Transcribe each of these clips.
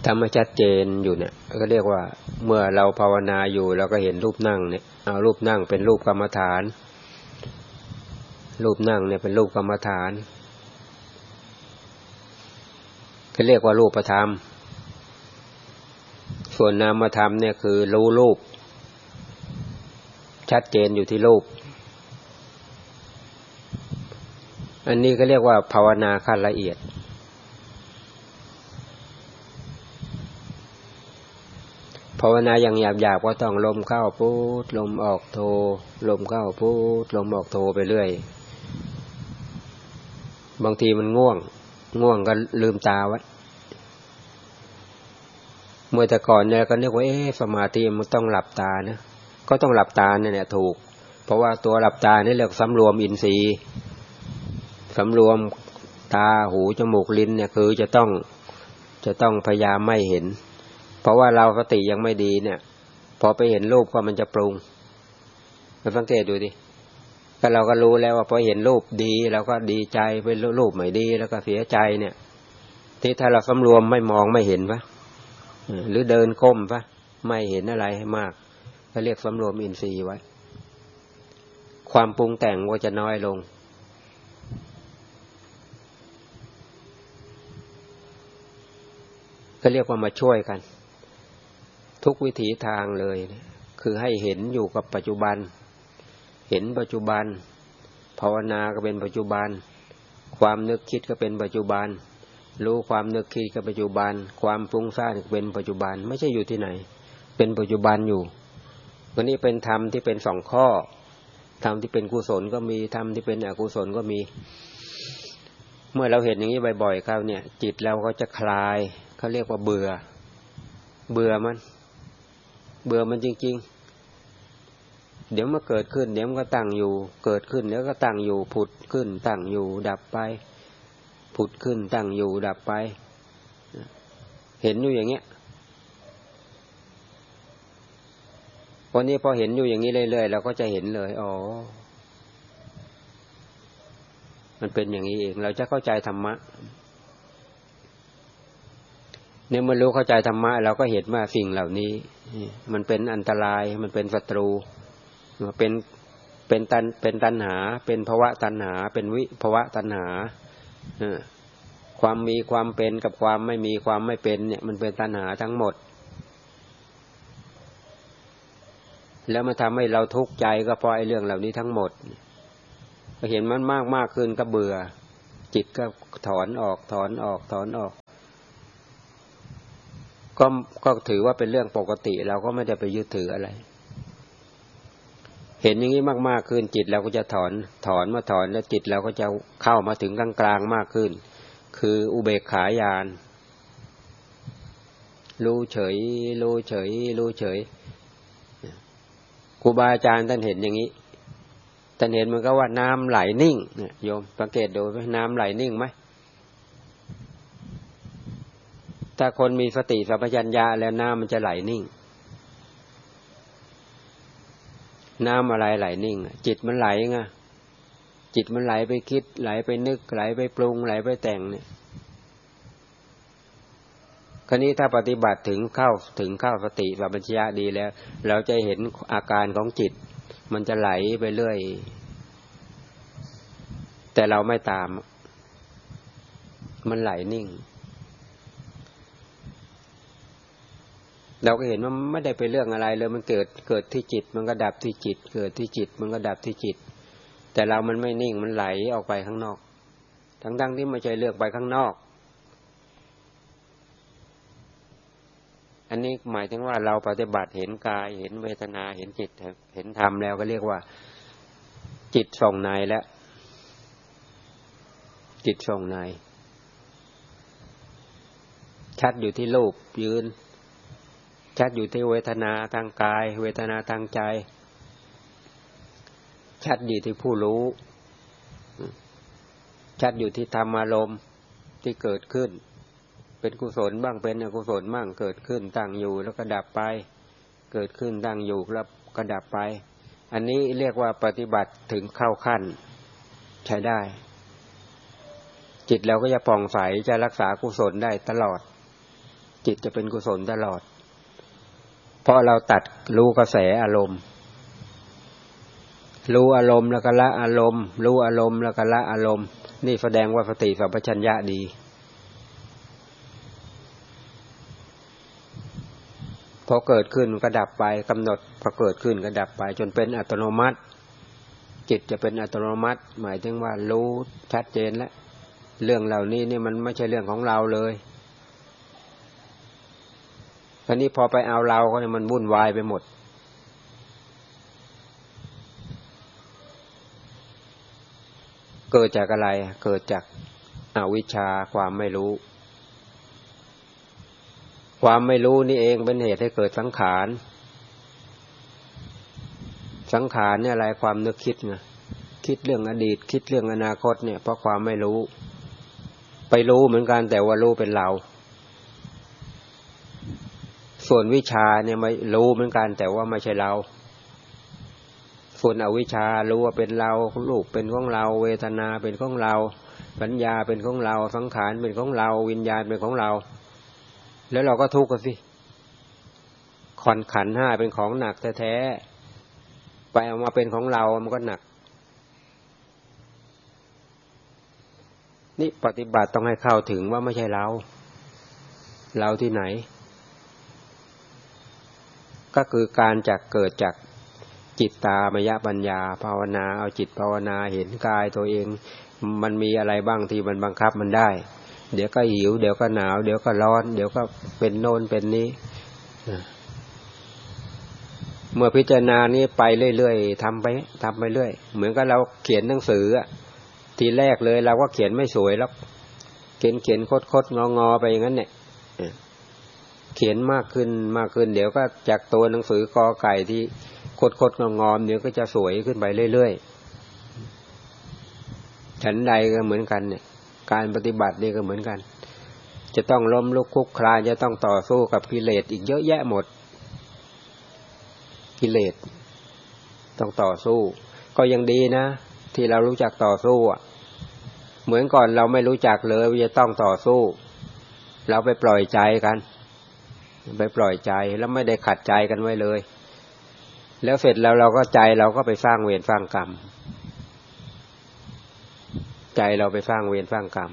ทำให้ชัดเจนอยู่เนี่ยก็เรียกว่าเมื่อเราภาวนาอยู่เราก็เห็นรูปนั่งเนี่ยเอารูปนั่งเป็นรูปกรรมฐานรูปนั่งเนี่ยเป็นรูปกรรมฐานก็เรียกว่ารูปธรรมส่วนนามธรรมเนี่ยคือรู้รูปชัดเจนอยู่ที่รูปอันนี้ก็เรียกว่าภาวนาขั้นละเอียดภาวนาอย่างหยาบๆก็ต้องลมเข้าพุทลมออกโทลมเข้าพุทลมออกโทไปเรื่อยบางทีมันง่วงก็ลืมตาไว้เมื่อแต่ก่อนเนี่ยก็นึกว่าสมาธิมันต้องหลับตานะก็ต้องหลับตาเนี่ยถูกเพราะว่าตัวหลับตานี่เรียกสำรวมอินทรีย์สำรวมตาหูจมูกลิ้นเนี่ยคือจะต้องพยายามไม่เห็นเพราะว่าเราสติยังไม่ดีเนี่ยพอไปเห็นรูปก็มันจะปรุงมาสังเกตดูดิก็เราก็รู้แล้วว่าพอเห็นรูปดีเราก็ดีใจไปรูปไม่ดีแล้วก็เสียใจเนี่ยที่ถ้าเราสำรวมไม่มองไม่เห็นปะหรือเดินก้มปะไม่เห็นอะไรให้มากก็เรียกสำรวมอินทรีย์ไว้ความปรุงแต่งก็จะน้อยลงก็เรียกว่ามาช่วยกันทุกวิถีทางเลยคือให้เห็นอยู่กับปัจจุบันเห็นปัจจุบันภาวนาก็เป็นปัจจุบันความนึกคิดก็เป็นปัจจุบันรู้ความนึกคิดก็ปัจจุบันความฟุ้งซ่านก็เป็นปัจจุบันไม่ใช่อยู่ที่ไหนเป็นปัจจุบันอยู่วันนี้เป็นธรรมที่เป็นสองข้อธรรมที่เป็นกุศลก็มีธรรมที่เป็นอกุศลก็มีเมื่อเราเห็นอย่างนี้บ่อยๆครับเนี่ยจิตเราก็จะคลายเขาเรียกว่าเบื่อมันจริงๆเดี๋ยวมันเกิดขึ้นเดี๋ยวมันก็ตั้งอยู่เกิดขึ้นเดี๋ยวก็ตั้งอยู่ผุดขึ้นตั้งอยู่ดับไปผุดขึ้นตั้งอยู่ดับไปเห็นอยู่อย่างเงี้ยวันนี้พอเห็นอยู่อย่างนี้เรื่อยๆเราก็จะเห็นเลยอ๋อมันเป็นอย่างนี้เองเราจะเข้าใจธรรมะเนี่ยเมื่อรู้เข้าใจธรรมะเราก็เห็นว่าสิ่งเหล่านี้มันเป็นอันตรายมันเป็นศัตรูเป็นตัณหาเป็นภวะตัณหาเป็นวิภวะตัณหาความมีความเป็นกับความไม่มีความไม่เป็นเนี่ยมันเป็นตัณหาทั้งหมดแล้วมันทำให้เราทุกข์ใจก็เพราะไอ้เรื่องเหล่านี้ทั้งหมดพอเห็นมันมากขึ้นก็เบื่อจิตก็ถอนออกก็ถือว่าเป็นเรื่องปกติเราก็ไม่ได้ไปยึดถืออะไรเห็นอย่างนี้มากๆขึ้นจิตเราก็จะถอนแล้วจิตเราก็จะเข้ามาถึงกลางๆมากขึ้นคืออุเบกขาญาณรู้เฉยครูบาอาจารย์ท่านเห็นอย่างนี้ท่านเห็นมันก็ว่าน้ำไหลนิ่งเนี่ยโยมสังเกตดูว่าน้ำไหลนิ่งไหมถ้าคนมีสติสัมปชัญญะแล้วน้ำมันจะไหลนิ่งน้ำอะไรไหลนิ่งจิตมันไหลไงจิตมันไหลไปคิดไหลไปนึกไหลไปปรุงไหลไปแต่งเนี่ยคราวนี้ถ้าปฏิบัติถึงเข้าสติสัมปชัญญะดีแล้วเราจะเห็นอาการของจิตมันจะไหลไปเรื่อยแต่เราไม่ตามมันไหลนิ่งเราก็เห็นว่าไม่ได้ไปเรื่องอะไรเลยมันเกิดที่จิตมันก็ดับที่จิตเกิดที่จิตมันก็ดับที่จิตแต่เรามันไม่นิ่งมันไหลออกไปข้างนอกทั้งที่ไม่ใช่เลือกไปข้างนอกอันนี้หมายถึงว่าเราปฏิบัติเห็นกายเห็นเวทนาเห็นจิตเห็นธรรมแล้วก็เรียกว่าจิตส่งในแล้วจิตส่งในชัดอยู่ที่รูปยืนชัดอยู่ที่เวทนาทางกายเวทนาทางใจชัดอยู่ที่ผู้รู้ชัดอยู่ที่ธรรมอารมณ์ที่เกิดขึ้นเป็นกุศลบ้างเป็นอกุศลบ้างเกิดขึ้นตั้งอยู่แล้วก็ดับไปเกิดขึ้นตั้งอยู่แล้วก็ดับไปอันนี้เรียกว่าปฏิบัติถึงเข้าขั้นใช้ได้จิตเราก็จะผ่องใสจะรักษากุศลได้ตลอดจิตจะเป็นกุศลตลอดเพราะเราตัดรู้กระแสอารมณ์รู้อารมณ์แล้วก็ละอารมณ์รู้อารมณ์แล้วก็ละอารมณ์นี่แสดงว่าสติสัมปชัญญะดีพอเกิดขึ้นก็ดับไปกำหนดพอเกิดขึ้นก็ดับไปจนเป็นอัตโนมัติจิตจะเป็นอัตโนมัติหมายถึงว่ารู้ชัดเจนแล้วเรื่องเหล่านี้นี่มันไม่ใช่เรื่องของเราเลยคราวนี้พอไปเอาเราก็มันวุ่นวายไปหมดเกิดจากอะไรเกิดจากอวิชชาความไม่รู้ความไม่รู้นี่เองเป็นเหตุให้เกิดสังขารสังขารเนี่ยอะไรความนึกคิดไงคิดเรื่องอดีตคิดเรื่องอนาคตเนี่ยเพราะความไม่รู้ไปรู้เหมือนกันแต่ว่ารู้เป็นเราส่วนวิชาเนี่ยไม่รู้เหมือนกันแต่ว่าไม่ใช่เราส่วนอวิชชารู้ว่าเป็นเรารูปเป็นของเราเวทนาเป็นของเราสัญญาเป็นของเราสังขารเป็นของเราวิญญาณเป็นของเราแล้วเราก็ทุกข์กันสิขันธ์ห้าเป็นของหนักแท้ๆไปเอามาเป็นของเรามันก็หนักนี่ปฏิบัติต้องให้เข้าถึงว่าไม่ใช่เราที่ไหนก็คือการจากเกิดจากจิตตามยปัญญาภาวนาเอาจิตภาวนาเห็นกายตัวเองมันมีอะไรบ้างที่มันบังคับมันได้เดี๋ยวก็หิวเดี๋ยวก็หนาวเดี๋ยวก็ร้อนเดี๋ยวก็เป็นโน่นเป็นนี้เมื่อพิจารณานี้ไปเรื่อยๆทำไปเรื่อยเหมือนกับเราเขียนหนังสือทีแรกเลยเราก็เขียนไม่สวยแล้วเขียนคดงอไปอย่างนั้นเนี่ยเขียนมากขึ้นเดี๋ยวก็จากตัวหนังสือกอไก่ที่คดงอเดี๋ยวก็จะสวยขึ้นไปเรื่อยๆฉันใดก็เหมือนกันเนี่ยการปฏิบัตินี่ก็เหมือนกันจะต้องล้มลุกคลุกคลานจะต้องต่อสู้กับกิเลสอีกเยอะแยะหมดกิเลสต้องต่อสู้ก็ยังดีนะที่เรารู้จักต่อสู้เหมือนก่อนเราไม่รู้จักเลยว่าจะต้องต่อสู้เราไปปล่อยใจกันไปปล่อยใจแล้วไม่ได้ขัดใจกันไว้เลยแล้วเสร็จแล้วเราก็ใจเราก็ไปสร้างเวรสร้างกรรมใจเราไปสร้างเวรสร้างกรรม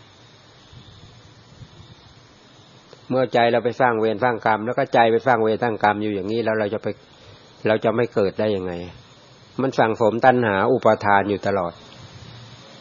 เมื่อใจเราไปสร้างเวรสร้างกรรมแล้วก็ใจไปสร้างเวรสร้างกรรมอยู่อย่างนี้แล้วเราจะไม่เกิดได้ยังไงมันสั่งสมตัณหาอุปาทานอยู่ตลอด